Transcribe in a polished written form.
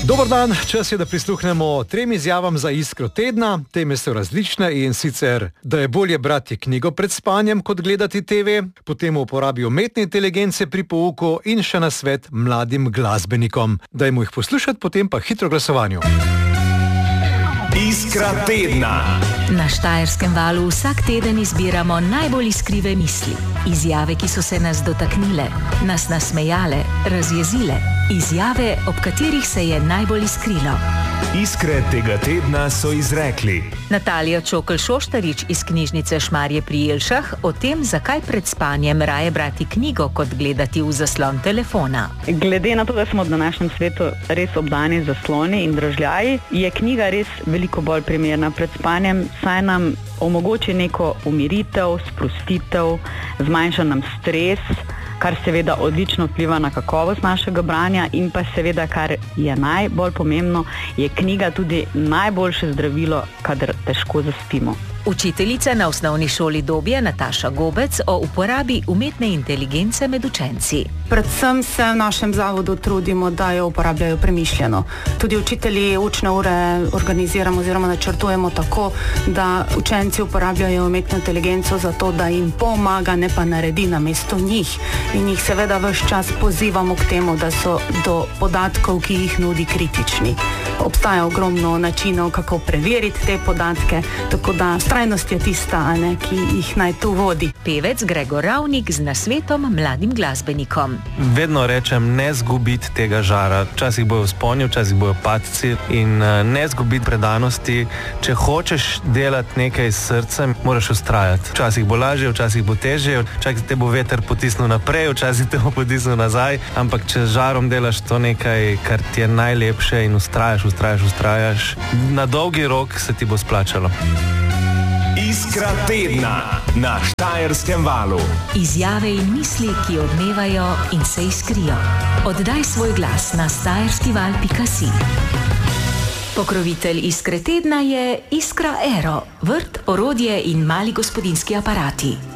Dobar dan, čas je, da prisluhnemo 3 izjavam za iskro tedna. Teme so različne in sicer, da je bolje brati knjigo pred spanjem, kot gledati TV, potem uporabi umetne inteligence pri pouku in še nasvet mladim glasbenikom. Dajmo jih poslušati, potem pa hitro glasovanju. Iskra tedna. Na Štajerskem valu vsak teden izbiramo najbolj iskrive misli. Izjave, ki so se nas dotaknile, nas nasmejale, razjezile. Izjave, ob katerih se je najbolj iskrilo. Iskre tega tedna so izrekli Natalija Čokl-Šoštarič iz knjižnice Šmarje pri Jelšah o tem, zakaj pred spanjem raje brati knjigo, kot gledati v zaslon telefona. Glede na to, da smo v današnjem svetu res obdani z zasloni in dražljaji, je knjiga res veliko bolj primerna pred spanjem, saj nam omogoči neko umiritev, sprostitev, zmanjša nam stres, kar seveda odlično vpliva na kakovost našega branja in pa seveda, kar je najbolj pomembno, je knjiga tudi najboljše zdravilo, kadar težko zaspimo. Učiteljica na osnovni šoli Dobje Nataša Gobec o uporabi umetne inteligence med učenci. Predvsem se v našem zavodu trudimo, da jo uporabljajo premišljeno. Tudi učitelji učne ure organiziramo oziroma načrtujemo tako, da učenci uporabljajo umetno inteligenco za to, da jim pomaga, ne pa naredi namesto njih. In jih seveda ves čas pozivamo k temu, da so do podatkov, ki jih nudi, kritični. Obstaja ogromno načinov, kako preveriti te podatke, tako da trajnost je tista, ki jih naj tu vodi. Pevec Gregor Ravnik z nasvetom mladim glasbenikom. Vedno rečem, ne zgubiti tega žara. Včasih bojo vzponi, včasih bojo padci in ne zgubiti predanosti. Če hočeš delati nekaj s srcem, moraš vztrajati. Včasih bo lažje, včasih bo težje, včasih te bo veter potisnil naprej, včasih te bo potisnil nazaj, ampak če z žarom delaš to nekaj, kar ti je najlepše in ustrajaš, na dolgi rok se ti bo splačalo. Iskra tedna na Štajerskem valu. Izjave in misli, ki odmevajo in se iskrijo. Oddaj svoj glas na štajerskival.si. Pokrovitelj Iskre tedna je Iskra Aero, vrt, orodje in mali gospodinjski aparati.